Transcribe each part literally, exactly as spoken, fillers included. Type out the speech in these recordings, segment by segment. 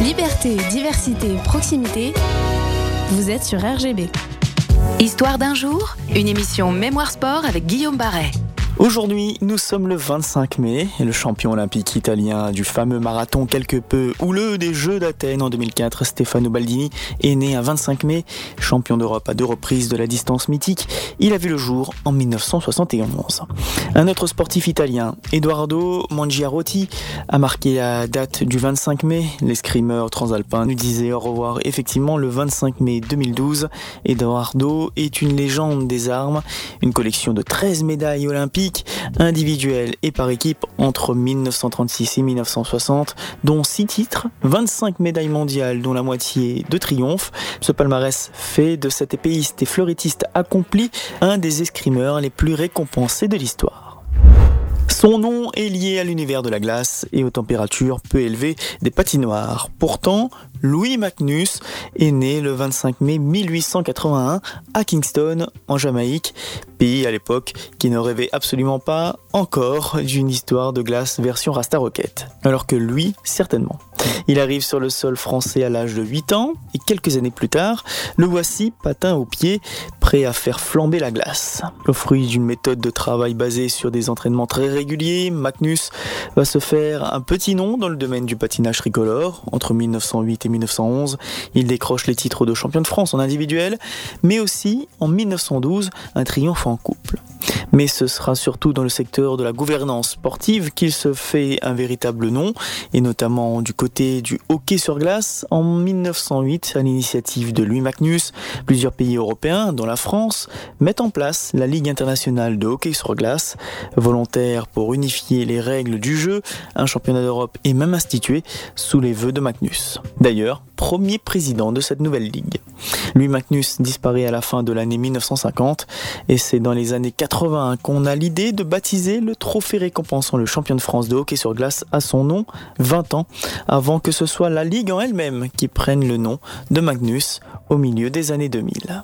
Liberté, diversité, proximité. Vous êtes sur R G B. Histoire d'un jour, une émission Mémoire Sport avec Guillaume Barret. Aujourd'hui, nous sommes le vingt-cinq mai et le champion olympique italien du fameux marathon quelque peu houleux des Jeux d'Athènes en deux mille quatre, Stefano Baldini, est né un vingt-cinq mai, champion d'Europe à deux reprises de la distance mythique. Il a vu le jour en dix-neuf cent soixante et onze. Un autre sportif italien, Edoardo Mangiarotti, a marqué la date du vingt-cinq mai. L'escrimeur transalpin nous disait au revoir effectivement le vingt-cinq mai deux mille douze. Edoardo est une légende des armes, une collection de treize médailles olympiques individuelle et par équipe entre dix-neuf cent trente-six et dix-neuf cent soixante, dont six titres, vingt-cinq médailles mondiales dont la moitié de triomphe. Ce palmarès fait de cet épéiste et fleurettiste accompli un des escrimeurs les plus récompensés de l'histoire. Son nom est lié à l'univers de la glace et aux températures peu élevées des patinoires. Pourtant, Louis Magnus est né le vingt-cinq mai mille huit cent quatre-vingt-un à Kingston, en Jamaïque, pays à l'époque qui ne rêvait absolument pas encore d'une histoire de glace version Rasta Rocket. Alors que lui, certainement. Il arrive sur le sol français à l'âge de huit ans et quelques années plus tard, le voici patin aux pieds, prêt à faire flamber la glace. Au fruit d'une méthode de travail basée sur des entraînements très réguliers, Magnus va se faire un petit nom dans le domaine du patinage tricolore. Entre dix-neuf cent huit et dix-neuf cent onze, il décroche les titres de champion de France en individuel, mais aussi en dix-neuf cent douze, un triomphe en couple. Mais ce sera surtout dans le secteur de la gouvernance sportive qu'il se fait un véritable nom, et notamment du côté du hockey sur glace. En dix-neuf cent huit, à l'initiative de Louis Magnus, plusieurs pays européens, dont la France, mettent en place la Ligue internationale de hockey sur glace. Volontaire pour unifier les règles du jeu, un championnat d'Europe est même institué sous les vœux de Magnus. D'ailleurs, premier président de cette nouvelle ligue. Louis Magnus disparaît à la fin de l'année dix-neuf cent cinquante et c'est dans les années quatre-vingt qu'on a l'idée de baptiser le trophée récompensant le champion de France de hockey sur glace à son nom, vingt ans avant que ce soit la ligue en elle-même qui prenne le nom de Magnus au milieu des années deux mille.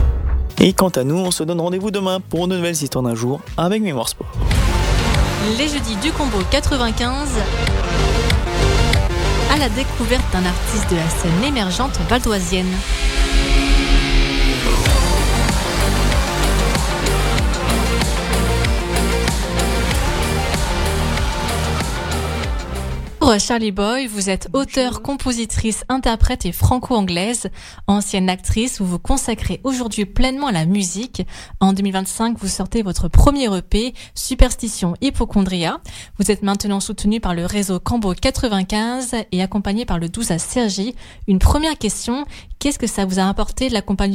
Et quant à nous, on se donne rendez-vous demain pour de nouvelles histoires d'un jour avec Mémoire Sport. Les jeudis du combo quatre-vingt-quinze, à la découverte d'un artiste de la scène émergente valdoisienne. Pour Charlie Boy, vous êtes auteure, compositrice, interprète et franco-anglaise, ancienne actrice, vous vous consacrez aujourd'hui pleinement à la musique. En deux mille vingt-cinq, vous sortez votre premier E P, Superstition Hypochondria. Vous êtes maintenant soutenue par le réseau Cambo quatre-vingt-quinze et accompagnée par le douze à Cergy. Une première question, qu'est-ce que ça vous a apporté de l'accompagnement ?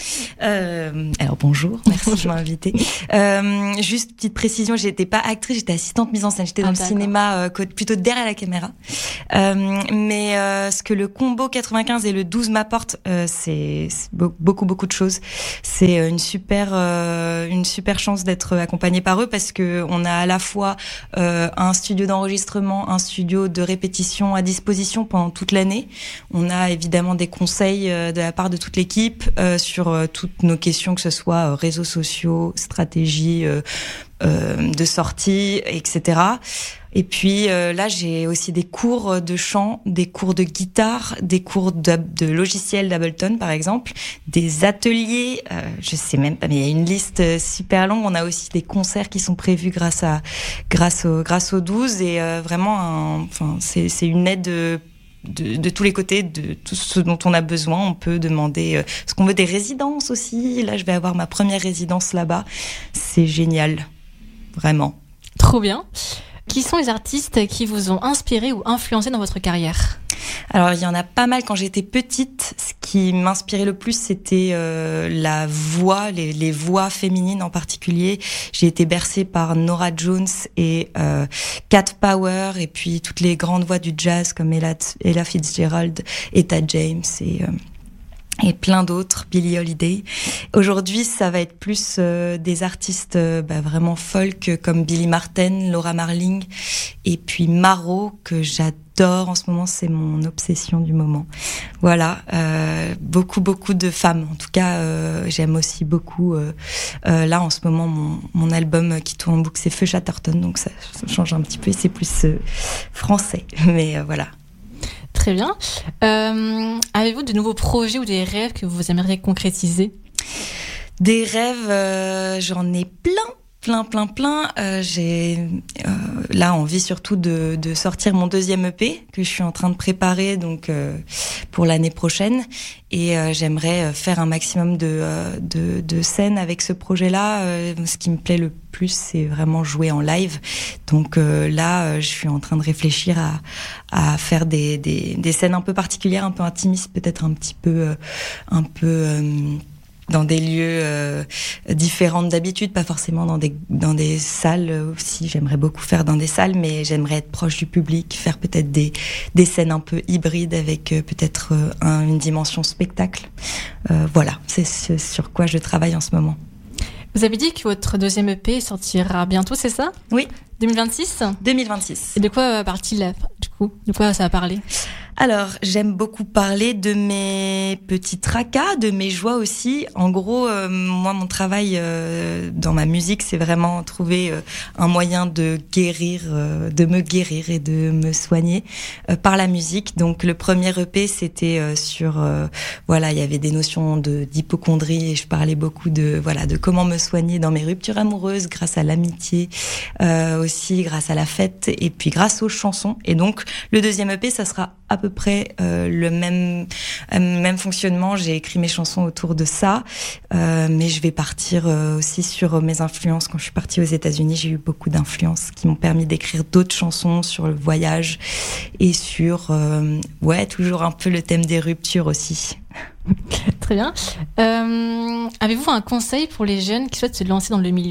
Euh, alors bonjour, merci de m'inviter. Euh, juste petite précision, j'étais pas actrice, j'étais assistante mise en scène, j'étais dans ah, le d'accord. cinéma euh, plutôt derrière la caméra. Euh, mais euh, ce que le combo quatre-vingt-quinze et le douze m'apportent, euh, c'est, c'est beaucoup beaucoup de choses. C'est une super euh, une super chance d'être accompagnée par eux parce que on a à la fois euh, un studio d'enregistrement, un studio de répétition à disposition pendant toute l'année. On a évidemment des conseils euh, de la part de toute l'équipe euh, sur euh, toutes nos questions, que ce soit euh, réseaux sociaux, stratégie euh, euh, de sortie, et cetera. Et puis euh, là, j'ai aussi des cours de chant, des cours de guitare, des cours de, de logiciel d'Ableton, par exemple, des ateliers, euh, je sais même pas, mais il y a une liste super longue. On a aussi des concerts qui sont prévus grâce à grâce au grâce au douze et euh, vraiment, un, enfin, c'est, c'est une aide. Euh, De, de tous les côtés, de tout ce dont on a besoin. On peut demander, euh, ce qu'on veut, des résidences aussi. Là, je vais avoir ma première résidence là-bas. C'est génial, vraiment. Trop bien. Qui sont les artistes qui vous ont inspiré ou influencé dans votre carrière ? Alors, il y en a pas mal quand j'étais petite. Ce qui m'inspirait le plus, c'était euh, la voix, les, les voix féminines en particulier. J'ai été bercée par Norah Jones et euh, Cat Power, et puis toutes les grandes voix du jazz comme Ella, Ella Fitzgerald, Etta James et... Euh, et plein d'autres, Billie Holiday. Aujourd'hui, ça va être plus euh, des artistes euh, bah, vraiment folk comme Billy Martin, Laura Marling, et puis Maro, que j'adore en ce moment, c'est mon obsession du moment. Voilà, euh, beaucoup, beaucoup de femmes. En tout cas, euh, j'aime aussi beaucoup, euh, euh, là en ce moment, mon, mon album qui tourne en boucle, c'est Feu Chatterton, donc ça, ça change un petit peu, c'est plus euh, français, mais euh, voilà. Très bien. Euh, avez-vous de nouveaux projets ou des rêves que vous aimeriez concrétiser ? Des rêves, euh, j'en ai plein. Plein, plein, plein. Euh, j'ai euh, là envie surtout de, de sortir mon deuxième E P que je suis en train de préparer donc euh, pour l'année prochaine. Et euh, j'aimerais faire un maximum de, euh, de, de scènes avec ce projet-là. Euh, ce qui me plaît le plus, c'est vraiment jouer en live. Donc euh, là, euh, je suis en train de réfléchir à, à faire des, des, des scènes un peu particulières, un peu intimistes, peut-être un petit peu, euh, un peu. Euh, dans des lieux euh, différents d'habitude, pas forcément dans des dans des salles aussi. J'aimerais beaucoup faire dans des salles, mais j'aimerais être proche du public, faire peut-être des des scènes un peu hybrides avec euh, peut-être euh, un, une dimension spectacle. Euh, voilà, c'est ce sur quoi je travaille en ce moment. Vous avez dit que votre deuxième E P sortira bientôt, c'est ça ? Oui. deux mille vingt-six ? deux mille vingt-six. Et de quoi parle-t-il, du coup ? De quoi ça va parler ? Alors, j'aime beaucoup parler de mes petits tracas, de mes joies aussi. En gros, euh, moi, mon travail euh, dans ma musique, c'est vraiment trouver euh, un moyen de guérir, euh, de me guérir et de me soigner euh, par la musique. Donc, le premier E P, c'était euh, sur, euh, voilà, il y avait des notions de d'hypocondrie et je parlais beaucoup de, voilà, de comment me soigner dans mes ruptures amoureuses grâce à l'amitié, euh, aussi grâce à la fête et puis grâce aux chansons. Et donc, le deuxième E P, ça sera à peu près euh, le même euh, même fonctionnement. J'ai écrit mes chansons autour de ça, euh, mais je vais partir euh, aussi sur mes influences. Quand je suis partie aux États-Unis, j'ai eu beaucoup d'influences qui m'ont permis d'écrire d'autres chansons sur le voyage et sur euh, ouais toujours un peu le thème des ruptures aussi. Très bien. Euh, avez-vous un conseil pour les jeunes qui souhaitent se lancer dans le milieu ?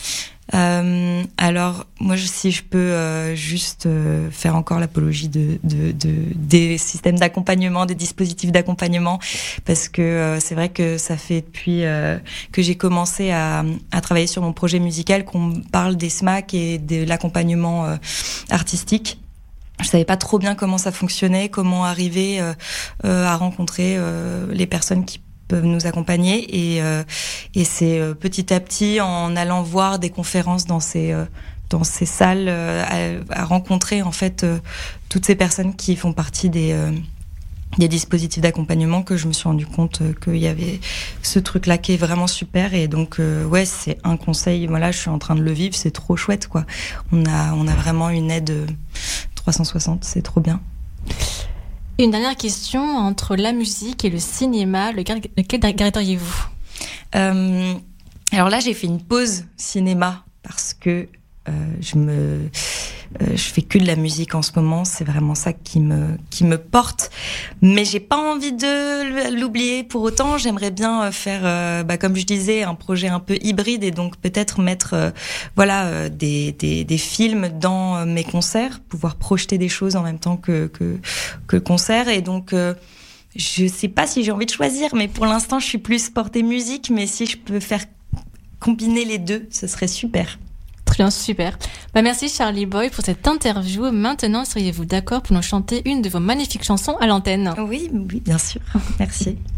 Euh, alors moi je, si je peux euh, juste euh, faire encore l'apologie de, de, de des systèmes d'accompagnement, des dispositifs d'accompagnement, parce que euh, c'est vrai que ça fait depuis euh, que j'ai commencé à, à travailler sur mon projet musical qu'on parle des S M A C et de l'accompagnement euh, artistique. Je savais pas trop bien comment ça fonctionnait, comment arriver euh, euh, à rencontrer euh, les personnes qui peuvent nous accompagner et euh, et c'est euh, petit à petit en allant voir des conférences dans ces euh, dans ces salles euh, à, à rencontrer en fait euh, toutes ces personnes qui font partie des euh, des dispositifs d'accompagnement que je me suis rendu compte euh, qu'il y avait ce truc là qui est vraiment super. Et donc euh, ouais, c'est un conseil, voilà, je suis en train de le vivre, c'est trop chouette quoi. On a on a vraiment une aide euh, trois cent soixante, c'est trop bien. Une dernière question, entre la musique et le cinéma, lequel, lequel garderiez-vous ? euh, Alors là, j'ai fait une pause cinéma parce que euh, je me, euh, je fais que de la musique en ce moment. C'est vraiment ça qui me, qui me porte. Mais j'ai pas envie de l'oublier. Pour autant, j'aimerais bien faire, euh, bah, comme je disais, un projet un peu hybride et donc peut-être mettre, euh, voilà, euh, des, des, des films dans mes concerts, pouvoir projeter des choses en même temps que que, que concert. Et donc euh, je sais pas si j'ai envie de choisir, mais pour l'instant, je suis plus portée musique. Mais si je peux faire combiner les deux, ce serait super. Très bien, super. Bah, merci Charlie Boy pour cette interview. Maintenant, seriez-vous d'accord pour nous chanter une de vos magnifiques chansons à l'antenne ? Oui, oui, bien sûr. Merci.